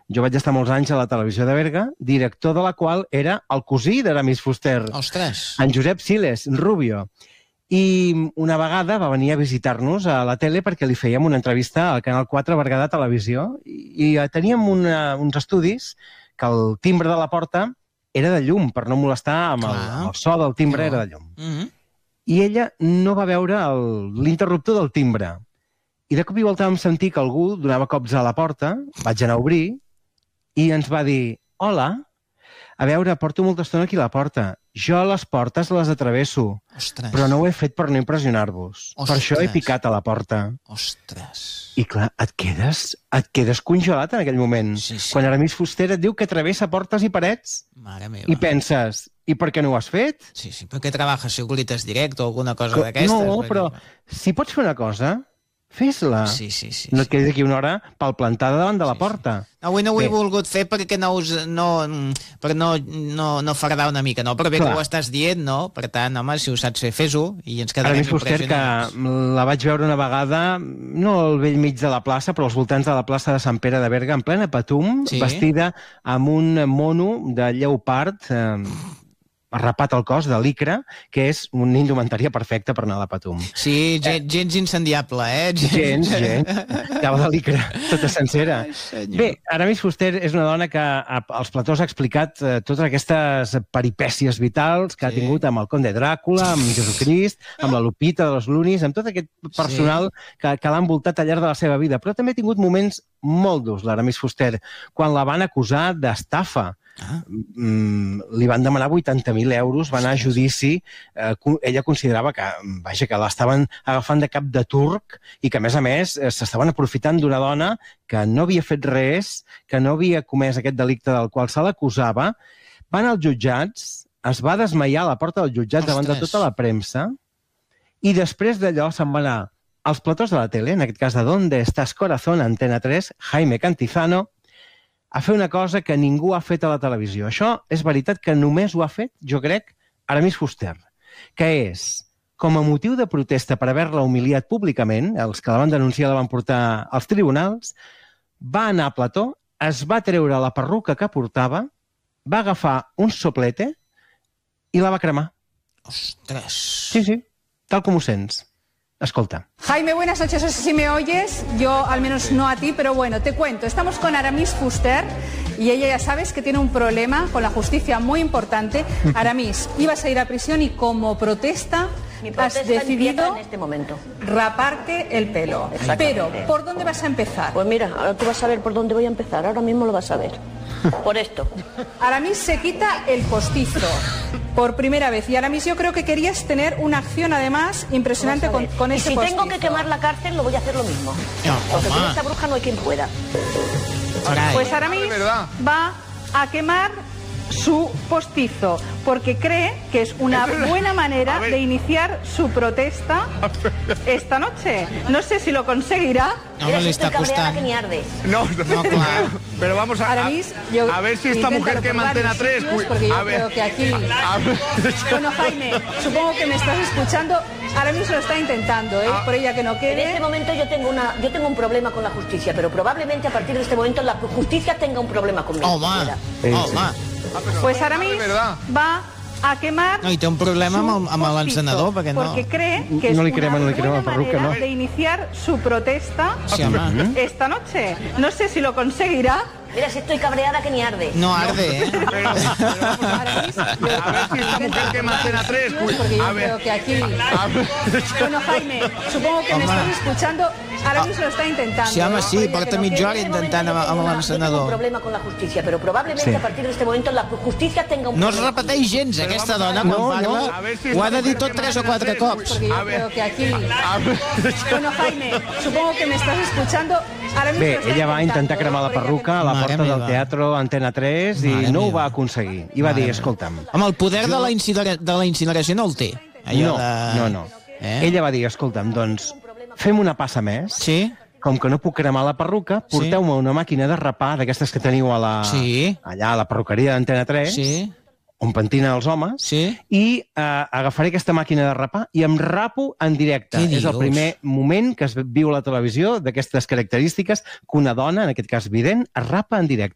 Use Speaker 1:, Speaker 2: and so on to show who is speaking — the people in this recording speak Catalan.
Speaker 1: jo vaig estar molts anys a la televisió de Berga, director de la qual era el cosí d'Aramis Fuster.
Speaker 2: Ostres!
Speaker 1: En Josep Siles, Rubio. I una vegada va venir a visitar-nos a la tele perquè li fèiem una entrevista al Canal 4 Berguedà Televisió i teníem uns estudis que el timbre de la porta era de llum, per no molestar amb el so del timbre, era de llum. I ella no va veure l'interruptor del timbre. I de cop i volta vam sentir que algú donava cops a la porta, vaig anar a obrir, i ens va dir, hola, a veure, porto molta estona aquí a la porta. Jo les portes les atravesso, però no ho he fet per no impressionar-vos. Per això he picat a la porta.
Speaker 2: Ostres!
Speaker 1: I clar, et quedes congelat en aquell moment. Quan Aramis Fuster et diu que travessa portes i parets i penses, i per què no ho has fet?
Speaker 2: Sí, per què treballes Seguritas Direct o alguna cosa d'aquestes?
Speaker 1: No, però si pots fer una cosa, fes-la.
Speaker 2: Sí.
Speaker 1: No et quedis aquí una hora palplantada davant de la porta.
Speaker 2: Avui no ho he volgut fer perquè no fardar una mica, no? Però bé que ho estàs dient, no? Per tant, home, si ho saps fer, fes-ho i ens quedarem impressionats.
Speaker 1: Aramis Fuster, que la vaig veure una vegada, no al vell mig de la plaça, però als voltants de la plaça de Sant Pere de Berga, en plena Patum, vestida amb un mono de lleopard rapat al cos de licra, que és una indumentària perfecta per anar a la Patum.
Speaker 2: Sí, gens incendiable,
Speaker 1: Gens. Acaba de licra, tota sencera. Bé, Aramis Fuster és una dona que als platós ha explicat totes aquestes peripècies vitals que ha tingut amb el Conde Dràcula, amb Jesucrist, amb la Lupita de los Lunis, amb tot aquest personal que l'ha envoltat al llarg de la seva vida. Però també ha tingut moments molt durs, l'Aramis Fuster, quan la van acusar d'estafa. Li van demanar 80.000 euros, va anar a judici. Ella considerava que l'estaven agafant de cap de turc i que, a més, s'estaven aprofitant d'una dona que no havia fet res, que no havia comès aquest delicte del qual se l'acusava. Van als jutjats, es va desmaiar a la porta del jutjat davant de tota la premsa i després d'allò se'n va anar als platós de la tele, en aquest cas de Donde Estás Corazón, Antena 3, Jaime Cantizano, a fer una cosa que ningú ha fet a la televisió. Això és veritat que només ho ha fet, jo crec, Aramis Fuster, que és, com a motiu de protesta per haver-la humiliat públicament, els que la van denunciar la van portar als tribunals, va anar a plató, es va treure la perruca que portava, va agafar un soplete i la va cremar.
Speaker 2: Ostres!
Speaker 1: Sí, tal com ho sents. Escolta.
Speaker 3: Jaime, buenas noches, no sé si me oyes, yo al menos no a ti, pero bueno, te cuento, estamos con Aramis Fuster y ella ya sabes que tiene un problema con la justicia muy importante. Aramis, ibas a ir a prisión y como protesta has decidido
Speaker 4: en este momento
Speaker 3: raparte el pelo. Pero, ¿por dónde vas a empezar?
Speaker 4: Pues mira, ahora tú vas a ver por dónde voy a empezar, ahora mismo lo vas a ver. Por esto.
Speaker 3: Aramis se quita el postizo por primera vez. Y Aramis, yo creo que querías tener una acción además impresionante con ese postizo.
Speaker 4: Y si tengo que quemar la cárcel, lo voy a hacer lo mismo. Porque con esta bruja no hay quien pueda.
Speaker 3: Pues Aramis va a quemar su postizo, porque cree que es una buena manera de iniciar su protesta esta noche. No sé si lo conseguirá.
Speaker 2: No, le está costando.
Speaker 5: No, claro. Pero vamos a ver si esta mujer que Antena 3...
Speaker 3: Porque yo creo que aquí... Bueno, Jaime, supongo que me estás escuchando. Aramis lo está intentando, por ella que no quede.
Speaker 4: En este momento yo tengo un problema con la justicia, pero probablemente a partir de este momento la justicia tenga un problema conmigo.
Speaker 3: Pues Aramis va a quemar.
Speaker 2: No, i té un problema amb l'encenedor, perquè no.
Speaker 3: Porque cree que es una buena manera de iniciar su protesta esta noche. No sé si lo conseguirá.
Speaker 4: Mira, si estoy cabreada que ni arde.
Speaker 2: No arde,
Speaker 5: Pero vamos a ver si esta mujer que Antena 3...
Speaker 3: Porque yo creo que aquí... Bueno, Jaime, supongo que me estás escuchando. Aramis lo está intentando.
Speaker 2: Sí, home, sí, porta mitja hora intentant amb l'encenedor.
Speaker 4: Tengo un problema con la justicia, pero probablemente a partir de este momento la justicia tenga un
Speaker 2: No
Speaker 4: problema.
Speaker 2: es repeteix gens, aquesta dona, quan parla. Ho ha de dir tot 3 o 4 cops.
Speaker 3: Porque yo creo que aquí... Bueno, Jaime, supongo que me estás escuchando.
Speaker 1: Bé, ella va intentar cremar la perruca a la porta del Teatro Antena 3 i no ho va aconseguir. I va dir, escolta'm...
Speaker 2: Home, el poder de la incineració no el té.
Speaker 1: No. Ella va dir, escolta'm, doncs, fem una passa més.
Speaker 2: Sí.
Speaker 1: Com que no puc cremar la perruca, porteu-me una màquina de rapar, d'aquestes que teniu allà a la perruqueria d'Antena 3, on pentinen els homes, i agafaré aquesta màquina de rapar i em rapo en directe. És el primer moment que es viu a la televisió d'aquestes característiques que una dona, en aquest cas vident, es rapa en directe.